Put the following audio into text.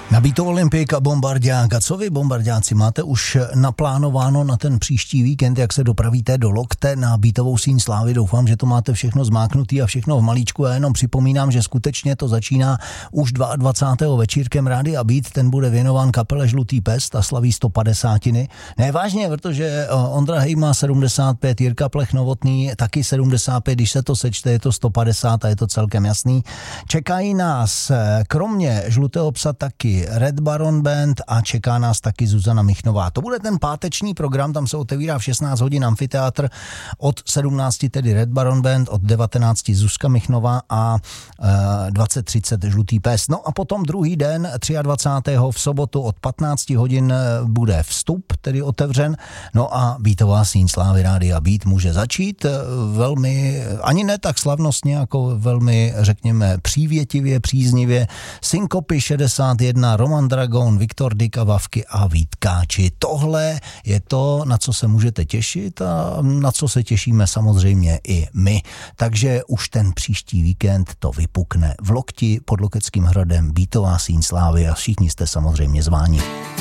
Nabídto Olympik a Bombardák. A co vy, bombardáci, máte už naplánováno na ten příští víkend, jak se dopravíte do Lokte na Beatovou síň slávy? Doufám, že to máte všechno zmáknutý a všechno v malíčku. Já jenom připomínám, že skutečně to začíná už 22. večírkem Rádia Beat. Ten bude věnován kapele Žlutý pes a slaví 150. Ne, vážně, protože Ondra Hej má 75, Jirka Plech Novotný taky 75, když se to sečte, je to 150 a je to celkem jasný. Čekají nás kromě Žlutého psa taky Red Baron Band a čeká nás taky Zuzana Michnová. To bude ten páteční program, tam se otevírá v 16 hodin amfiteátr, od 17 tedy Red Baron Band, od 19 Zuzka Michnová a 20:30 Žlutý pes. No a potom druhý den, 23. v sobotu od 15 hodin bude vstup, tedy otevřen. No a Beatová síň slávy Rádia Beat může začít velmi, ani ne tak slavnostně, jako velmi, řekněme, přívětivě, příznivě. Synkopy 61, Roman Dragon, Viktor Dyk a Vavky a Vítkáči. Tohle je to, na co se můžete těšit a na co se těšíme samozřejmě i my. Takže už ten příští víkend to vypukne v Lokti pod Lokeckým hradem, Beatová síň slávy a všichni jste samozřejmě zváni.